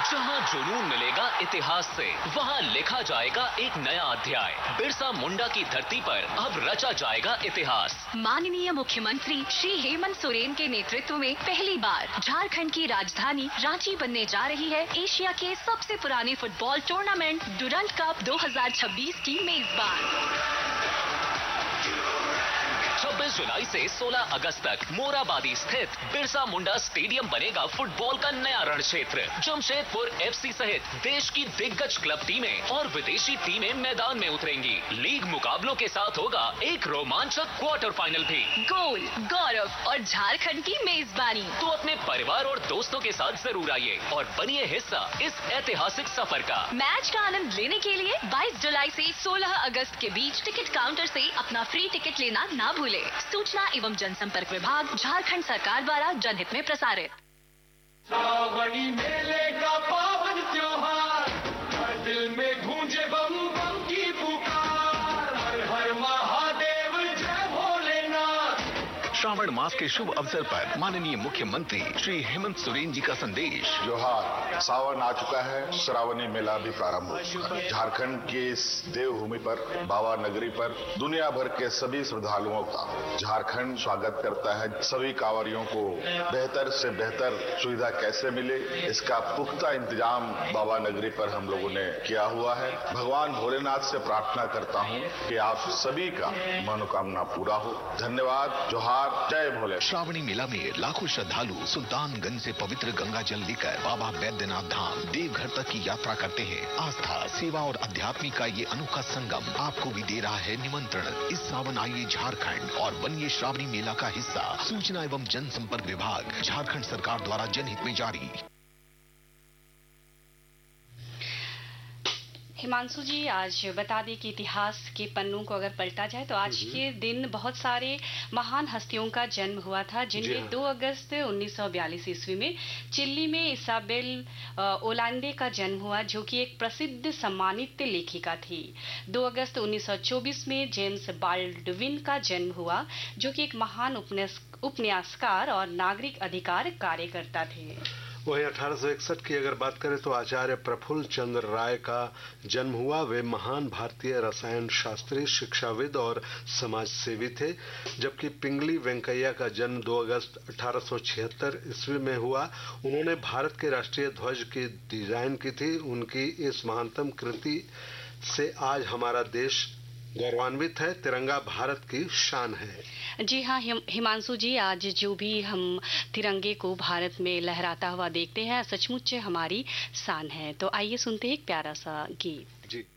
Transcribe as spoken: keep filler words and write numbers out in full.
जहाँ जुनून मिलेगा इतिहास से, वहाँ लिखा जाएगा एक नया अध्याय। बिरसा मुंडा की धरती पर अब रचा जाएगा इतिहास। माननीय मुख्यमंत्री श्री हेमंत सोरेन के नेतृत्व में पहली बार झारखंड की राजधानी रांची बनने जा रही है एशिया के सबसे पुराने फुटबॉल टूर्नामेंट डुरंड कप दो हज़ार छब्बीस की मेजबान। छब्बीस जुलाई से सोलह अगस्त तक मोराबादी स्थित बिरसा मुंडा स्टेडियम बनेगा फुटबॉल का नया रण क्षेत्र। जमशेदपुर एफसी सहित देश की दिग्गज क्लब टीमें और विदेशी टीमें मैदान में उतरेंगी। लीग मुकाबलों के साथ होगा एक रोमांचक क्वार्टर फाइनल भी। गोल, गौरव और झारखंड की मेजबानी। तो अपने परिवार और दोस्तों के साथ जरूर आइए और बनिए हिस्सा इस ऐतिहासिक सफर का। मैच का आनंद लेने के लिए बाईस जुलाई से सोलह अगस्त के बीच टिकट काउंटर से अपना फ्री टिकट लेना ना भूलें। सूचना एवं जनसंपर्क विभाग, झारखंड सरकार द्वारा जनहित में प्रसारित। श्रावणी मेले का पावन त्योहार, हर दिल में गूंजे बम बम की पुकार। हर हर महादेव, जय भोलेनाथ। श्रावण मास के शुभ अवसर पर माननीय मुख्यमंत्री श्री हेमंत सोरेन जी का संदेश। जोहार, सावन आ चुका है, श्रावणी मेला भी प्रारंभ हो चुका है। झारखंड की इस देवभूमि पर, बाबा नगरी पर दुनिया भर के सभी श्रद्धालुओं का झारखंड स्वागत करता है। सभी कांवरियों को बेहतर से बेहतर सुविधा कैसे मिले, इसका पुख्ता इंतजाम बाबा नगरी पर हम लोगों ने किया हुआ है। भगवान भोलेनाथ से प्रार्थना करता हूँ कि आप सभी का मनोकामना पूरा हो। धन्यवाद। जोहार, जय भोले। श्रावणी मेला में लाखों श्रद्धालु सुल्तानगंज से पवित्र गंगा जल लेकर बाबा बैद्यनाथ धाम देवघर तक की यात्रा करते हैं। आस्था, सेवा और अध्यात्म का ये अनोखा संगम आपको भी दे रहा है निमंत्रण। इस सावन आइए झारखंड और बनिए श्रावणी मेला का हिस्सा। सूचना एवं जनसंपर्क विभाग, झारखंड सरकार द्वारा जनहित में जारी। हिमांशु जी, आज बता दें कि इतिहास के पन्नों को अगर पलटा जाए तो आज के दिन बहुत सारे महान हस्तियों का जन्म हुआ था, जिनमें दो अगस्त उन्नीस सौ बयालीस ईस्वी में चिल्ली में इसाबेल ओलांडे का जन्म हुआ, जो कि एक प्रसिद्ध सम्मानित लेखिका थी। दो अगस्त उन्नीस सौ चौबीस में जेम्स बाल्डविन का जन्म हुआ, जो कि एक महान उपन्यास उपन्यासकार और नागरिक अधिकार कार्यकर्ता थे। वहीं अठारह सौ इकसठ की अगर बात करें तो आचार्य प्रफुल्ल चंद्र राय का जन्म हुआ। वे महान भारतीय रसायन शास्त्री, शिक्षाविद और समाज सेवी थे। जबकि पिंगली वेंकैया का जन्म दो अगस्त अठारह सौ छिहत्तर ईस्वी में हुआ। उन्होंने भारत के राष्ट्रीय ध्वज की डिजाइन की थी। उनकी इस महानतम कृति से आज हमारा देश गौरवान्वित है। तिरंगा भारत की शान है। जी हाँ हिमांशु जी, आज जो भी हम तिरंगे को भारत में लहराता हुआ देखते हैं, सचमुच हमारी शान है। तो आइए सुनते हैं एक प्यारा सा गीत। जी।